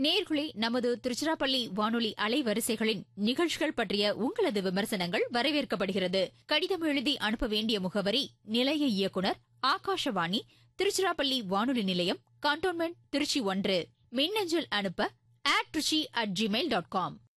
நேயர்களே, நமது திருச்சிராப்பள்ளி வானொலி அலைவரிசைகளின் நிகழ்ச்சிகள் பற்றிய உங்களது விமர்சனங்கள் வரவேற்கப்படுகிறது. கடிதம் எழுதி அனுப்ப வேண்டிய முகவரி: நிலைய இயக்குனர், ஆகாஷவாணி, திருச்சிராப்பள்ளி வானொலி நிலையம், கண்டோன்மென்ட், திருச்சி 1. மின்னஞ்சல் அனுப்ப @trichy@gmail.com.